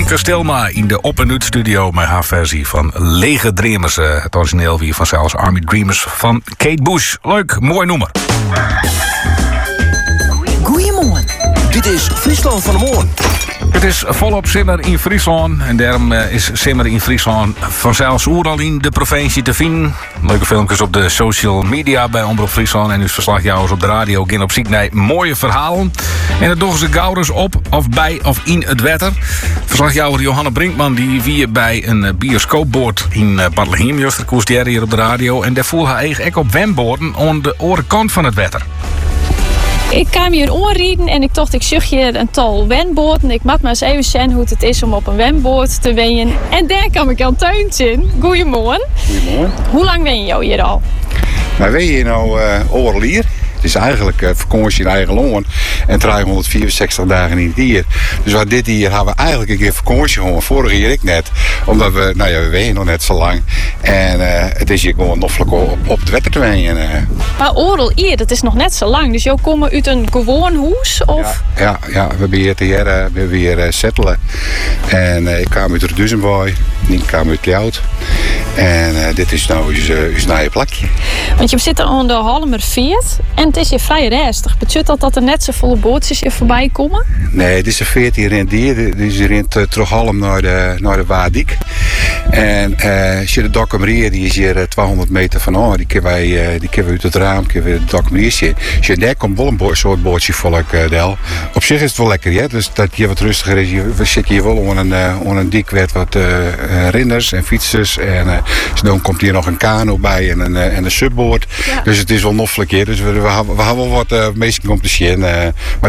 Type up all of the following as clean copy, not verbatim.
Femke Stelma in de Op- en Uit-studio met haar versie van Lege Dreamers. Het origineel wie vanzelfs Army Dreamers van Kate Bush. Leuk, mooi nummer. Goeiemorgen. Dit is Friesland van de Morgen. Het is volop simmer in Friesland. En daarom is simmer in Friesland vanzelfs overal in de provincie te vinden. Leuke filmpjes op de social media bij Omroep Friesland. En dus verslagjouwers op de radio gaan op zoek naar mooie verhalen. En dat doen ze gauw dus op, of bij, of in het wetter. Verslagjouwer Johanne Brinkman die wie bij een bioscoopboord in Bartlehem. Juster koers hier op de radio. En daar voel haar eigenlijk op wemboorden aan de orenkant van het wetter. Ik kwam hier oorrieden en ik dacht, ik zocht hier een tal wenboorden. Ik mag maar eens even zien hoe het is om op een wenboord te wenen. En daar kwam ik aan Teuntje in. Goedemorgen. Goedemorgen. Hoe lang wen je hier al? Wij wenen hier nou overal hier. Het is eigenlijk vakantie in eigen land en 364 dagen in het jaar. Dus wat dit hier hebben we eigenlijk een keer vakantie gewoon. Vorig jaar ik net. Omdat we, we wenen nog net zo lang. En het is hier gewoon nog op het wetter te wenen. Maar oorlog hier, dat is nog net zo lang. Dus jou komen uit een gewoon huis? Of? Ja, we hebben hier te jaren weer settelen. En ik kwam uit de Duzenboy. Ik kwam uit Kjout. En dit is nou ons nieuwe plekje. Want je zit aan de Hallemerveert en het is hier vrij rustig. Betekent dat er net zo volle bootjes hier voorbij komen? Nee, dit is een veert hier in dier. Dit is hier in terug Halm naar de Waardiek. En als je de Dokkumerier, die is hier 200 meter vanaf. Die kunnen we uit het raam, kunnen we de Dokkumerier zien. Als je daar komt, wel een soort bootje volk del. Op zich is het wel lekker, ja. Dus dat je wat rustiger is. We zitten hier wel onder een dik met wat renners en fietsers. En dan komt hier nog een kano bij en een subboard. Ja. Dus het is wel noffelijk hier. Dus we hebben wel wat meestal om te zien. Maar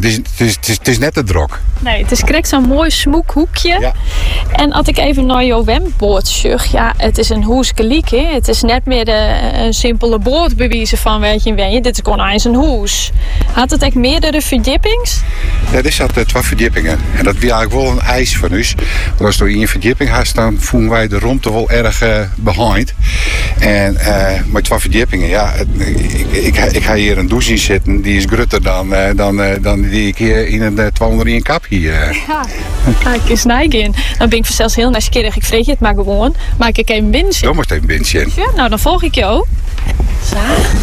het is net te druk. Nee, het is correct zo'n mooi smoekhoekje. Ja. En als ik even naar jouw wemboord zeg, ja, het is een hoesgeliek. Het is net meer een simpele boord bewijzen van weet je wen je. Dit is gewoon eens een hoes. Had het echt meerdere verdiepings? Ja, dit zat 2 verdiepingen. En dat was eigenlijk wel een eis van ons. Want als je in een verdieping had, dan voelen wij de romte wel erg behind. En met 2 verdiepingen, ja, ik ga hier een douche zitten, die is grutter dan die ik hier in een 201 kap hier. Ja, kijk eens in. Dan ben ik zelfs heel nieuwsgierig. Ik vreet je het maar gewoon. Maak ik even bintje. Dan moet even bintje. Ja, nou dan volg ik jou. Zo.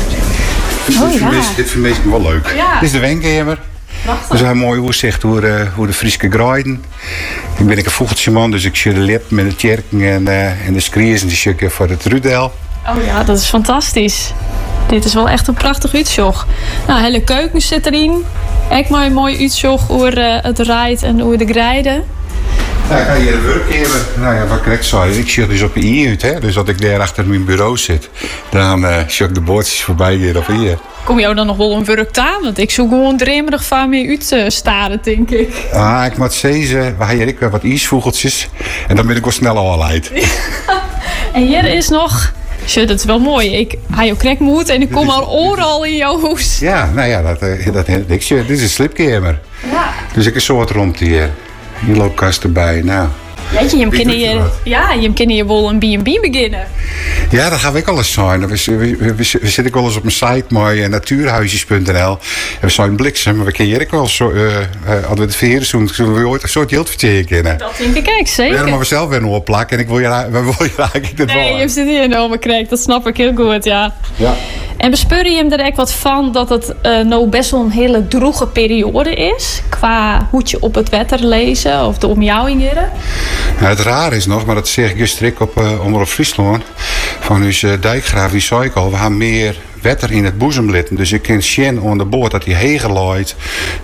Dit vind ik wel leuk. Ja. Dit is de wenkamer. Dus een mooi uitzicht hoe de Friese grijden. Ik ben een vogeltje man, dus ik zie de lip met de tjerken en de skriers en de schukken voor het Rudel. Oh ja, dat is fantastisch. Dit is wel echt een prachtig uitzicht. Nou, hele keuken zit erin. Echt mooi uitzicht hoe het rijdt en hoe de grijden. Nou, ik ga hier een werkgever. Nou ja, wat ik zei, ik zie dus op je uit, hè. Dus als ik daar achter mijn bureau zit, dan zie ik de boordjes voorbij hier op hier. Kom jou dan nog wel een werk aan? Want ik zou gewoon dremerig van me uit staren, denk ik. Ah, ik moet zeggen, we hebben hier wat ijsvogeltjes. En dan ben ik wel snel al uit. En hier is nog... Shit, dat is wel mooi. Ik ga jou krekmoed en ik kom al overal in jouw huis. Ja, nou ja, dit is een slipkamer. Ja. Dus ik een soort rond hier. Hier loopt kast erbij, nou... Weet je, je kan hier wel een B&B beginnen. Ja, dat gaan we ook al eens zijn. We zitten ook wel eens op een site, mooi natuurhuisjes.nl. En we zijn bliksem, maar we kunnen hier ook wel zo... als we het verheerden doen, zullen we ooit een soort jeldvertje kennen. Dat denk ik zeker. Ja, maar we zelf weer nog opplakken en ik wil je eigenlijk het nee, je zit hier nou, maar krijgt. Dat snap ik heel goed, ja. En bespeur je hem er echt wat van dat het nou best wel een hele droege periode is? Qua hoe je op het wetter lezen of de omjouwingen? Nou, het raar is nog, maar dat zeg ik juist strik op Omroep Friesland. Van uw dijkgraaf, die zei ik al, we gaan meer wetter in het boezem litten. Dus je kunt zien aan de boord dat hij heger looit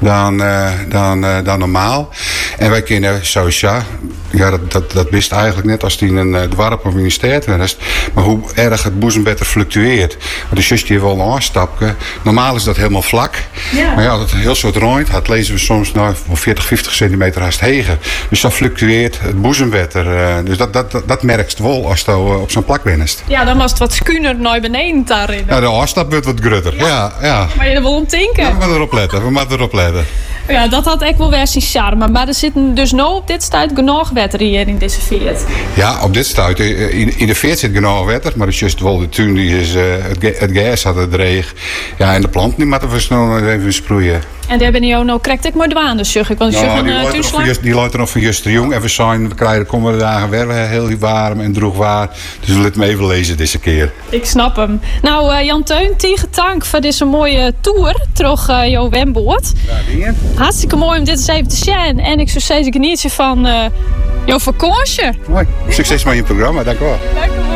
dan normaal. En wij kunnen sowieso, ja, dat wist eigenlijk net als die in een dorp of in een stad was. Maar hoe erg het boezemwetter fluctueert. Want als je hier wel aanstappen, normaal is dat helemaal vlak. Ja. Maar ja, dat heel soort rond, dat lezen we soms nou 40, 50 centimeter haast heger. Dus dat fluctueert het boezemwetter. Dus dat merkst wel als je op zo'n plak binnenst. Ja, dan was het wat skuner naar beneden daarin. Ja, de afstap wordt wat grutter. Ja. Maar je er wel om tinken. Ja, we moeten erop letten. Ja, dat had echt wel weer zijn charme. Maar er zit zitten dus nu op dit stuit genoeg wetter hier in deze veert. Ja, op dit stuit. In de veert zit genoeg wetter, maar het is juist wel de tuin die is, het gas had het dreig. Ja, en de planten die moeten we snel even sproeien. En daar ben je ook nou krijgt ik maar dwaan, dus zeg ik. Want die loopt er nog van Juster Jong. En we krijgen de komende dagen weer heel warm en droog waar. Dus we laten hem even lezen deze keer. Ik snap hem. Nou, Jan Teun, tank voor deze mooie tour terug jouw Wemboord. Ja, hartstikke mooi om dit eens even te zien. En ik zou steeds genieten van jouw vakantie. Mooi. Succes met je programma, dank u wel. Dank u wel.